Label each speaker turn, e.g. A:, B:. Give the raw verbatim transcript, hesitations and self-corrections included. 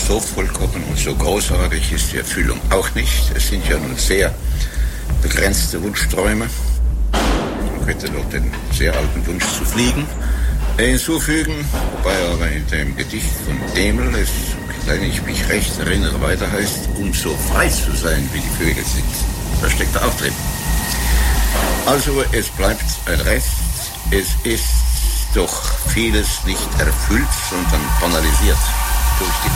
A: so vollkommen und so großartig ist die Erfüllung auch nicht. Es sind ja nun sehr begrenzte Wunschträume. Man könnte noch den sehr alten Wunsch zu fliegen hinzufügen, wobei aber in dem Gedicht von Demel, es, wenn ich mich recht erinnere, weiter heißt, um so frei zu sein, wie die Vögel sind. Da steckt er auch drin. Also es bleibt ein Rest, es ist doch vieles nicht erfüllt, sondern banalisiert durch die